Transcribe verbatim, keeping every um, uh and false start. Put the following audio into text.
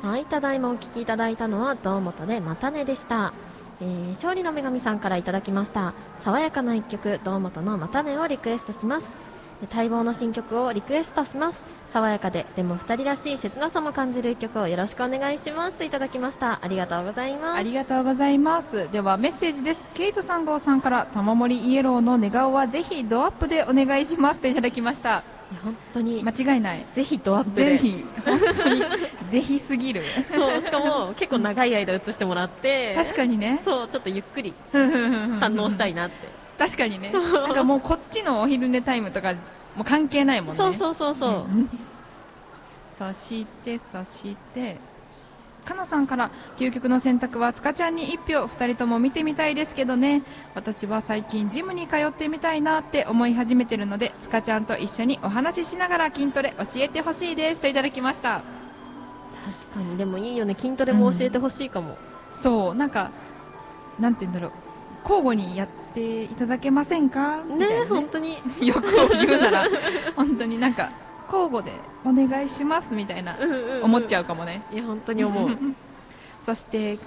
はい、ただいまお聞きいただいたのは堂本でまたねでした。えー、勝利の女神さんからいただきました。爽やかな一曲、堂本のまたねをリクエストします。待望の新曲をリクエストします。爽やかででも二人らしい切なさも感じる一曲をよろしくお願いしますといただきました。ありがとうございます。 ありがとうございます。ではメッセージです。ケイトさん号さんから玉森イエローの寝顔はぜひドアップでお願いしますといただきました。 本当に間違いない。 ぜひドアップで、 ぜひ本当にぜひすぎる。 そう、しかも結構長い間映してもらって確かにね、 そうちょっとゆっくり堪能したいなって。 確かにね、なんかもうこっちのお昼寝タイムとかもう関係ないもんね。 そうそうそうそう、うん、 そしてそしてかなさんから、究極の選択はつかちゃんにいっぴょう、ふたりとも見てみたいですけどね。私は最近ジムに通ってみたいなって思い始めてるので、つかちゃんと一緒にお話ししながら筋トレ教えてほしいですといただきました。 確かに、でもいいよね、筋トレも教えてほしいかも、うん、 そうなんかなんて言うんだろう、交互にやっていただけませんかみたいな、ね、 ね、本当によく言うなら本当になんか交互でお願いしますみたいな思っちゃうかもね。 いや本当に思うそして